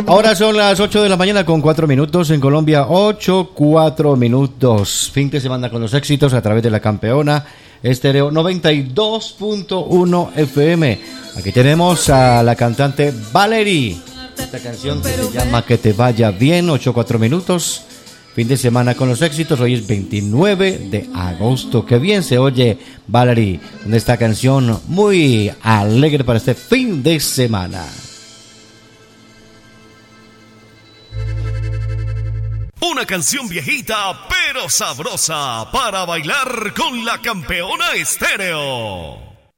Ahora son las 8 de la mañana con 4 minutos en Colombia, 4 minutos. Fin de semana con los éxitos a través de la campeona Estéreo 92.1 FM. Aquí tenemos a la cantante Valerie. Esta canción que se llama Que te vaya bien, 4 minutos. Fin de semana con los éxitos, hoy es 29 de agosto. Qué bien se oye Valerie con esta canción muy alegre para este fin de semana. Una canción viejita pero sabrosa para bailar con la campeona Estéreo.